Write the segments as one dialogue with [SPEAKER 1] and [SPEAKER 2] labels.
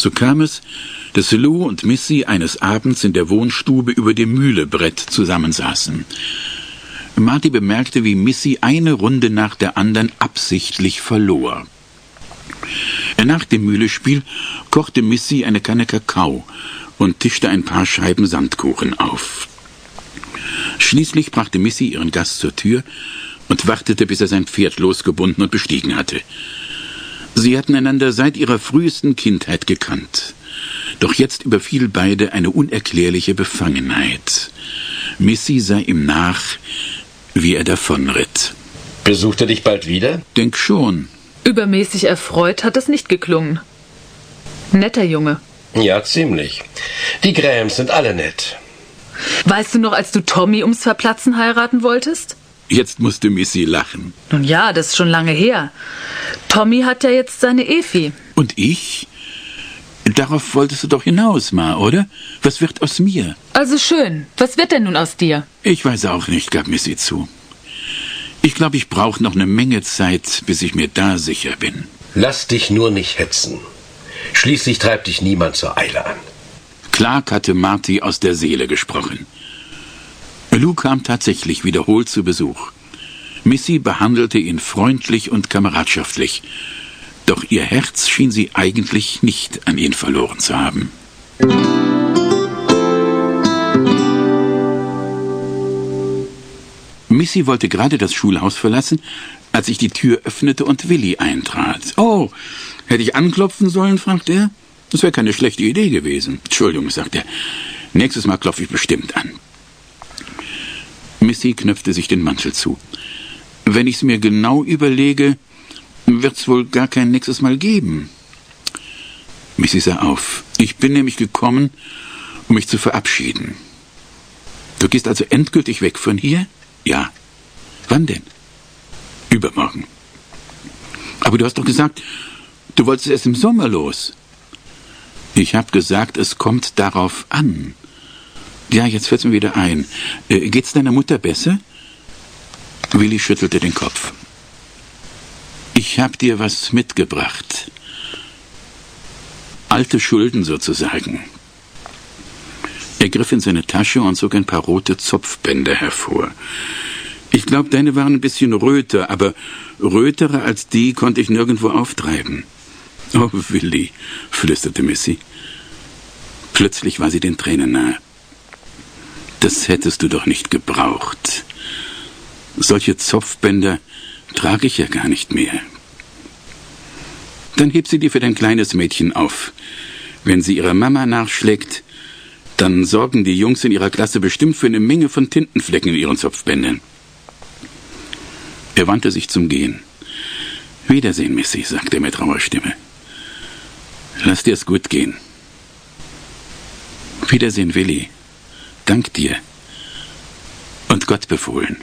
[SPEAKER 1] So kam es, dass Lou und Missy eines Abends in der Wohnstube über dem Mühlebrett zusammensaßen. Marty bemerkte, wie Missy eine Runde nach der anderen absichtlich verlor. Nach dem Mühlespiel kochte Missy eine Kanne Kakao und tischte ein paar Scheiben Sandkuchen auf. Schließlich brachte Missy ihren Gast zur Tür und wartete, bis er sein Pferd losgebunden und bestiegen hatte. Sie hatten einander seit ihrer frühesten Kindheit gekannt. Doch jetzt überfiel beide eine unerklärliche Befangenheit. Missy sah ihm nach, wie er davonritt.
[SPEAKER 2] Besucht er dich bald wieder?
[SPEAKER 1] Denk schon.
[SPEAKER 3] Übermäßig erfreut hat es nicht geklungen. Netter Junge.
[SPEAKER 2] Ja, ziemlich. Die Grahams sind alle nett.
[SPEAKER 3] Weißt du noch, als du Tommy ums Verplatzen heiraten wolltest?
[SPEAKER 1] Jetzt musste Missy lachen.
[SPEAKER 3] Nun ja, das ist schon lange her. Tommy hat ja jetzt seine Efi.
[SPEAKER 1] Und ich? Darauf wolltest du doch hinaus, Ma, oder? Was wird aus mir?
[SPEAKER 3] Also schön. Was wird denn nun aus dir?
[SPEAKER 1] Ich weiß auch nicht, gab Missy zu. Ich glaube, ich brauche noch eine Menge Zeit, bis ich mir da sicher bin.
[SPEAKER 2] Lass dich nur nicht hetzen. Schließlich treibt dich niemand zur Eile an.
[SPEAKER 1] Clark hatte Marty aus der Seele gesprochen. Lou kam tatsächlich wiederholt zu Besuch. Missy behandelte ihn freundlich und kameradschaftlich. Doch ihr Herz schien sie eigentlich nicht an ihn verloren zu haben. Missy wollte gerade das Schulhaus verlassen, als sich die Tür öffnete und Willi eintrat. »Oh, hätte ich anklopfen sollen?« fragte er. »Das wäre keine schlechte Idee gewesen.« »Entschuldigung«, sagte er. »Nächstes Mal klopfe ich bestimmt an.« Missy knöpfte sich den Mantel zu. »Wenn ich's mir genau überlege, wird's wohl gar kein nächstes Mal geben.« Missy sah auf. »Ich bin nämlich gekommen, um mich zu verabschieden.« »Du gehst also endgültig weg von hier?« »Ja.« »Wann denn?« »Übermorgen.« »Aber du hast doch gesagt, du wolltest erst im Sommer los.« »Ich habe gesagt, es kommt darauf an.« »Ja, jetzt fällt's mir wieder ein. Geht's deiner Mutter besser?« Willi schüttelte den Kopf. »Ich habe dir was mitgebracht. Alte Schulden sozusagen.« Er griff in seine Tasche und zog ein paar rote Zopfbänder hervor. »Ich glaube, deine waren ein bisschen röter, aber rötere als die konnte ich nirgendwo auftreiben.« »Oh, Willi«, flüsterte Missy. Plötzlich war sie den Tränen nahe. »Das hättest du doch nicht gebraucht. Solche Zopfbänder trage ich ja gar nicht mehr.« »Dann heb sie dir für dein kleines Mädchen auf. Wenn sie ihrer Mama nachschlägt, dann sorgen die Jungs in ihrer Klasse bestimmt für eine Menge von Tintenflecken in ihren Zopfbändern.« Er wandte sich zum Gehen. »Wiedersehen, Missy«, sagte er mit rauer Stimme. »Lass dir's gut gehen.« »Wiedersehen, Willi. Dank dir. Und Gott befohlen.«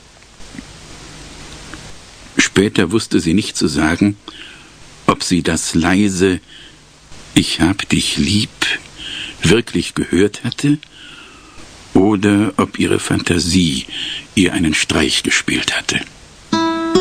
[SPEAKER 1] Später wusste sie nicht zu sagen, ob sie das leise »Ich hab dich lieb« wirklich gehört hatte oder ob ihre Fantasie ihr einen Streich gespielt hatte.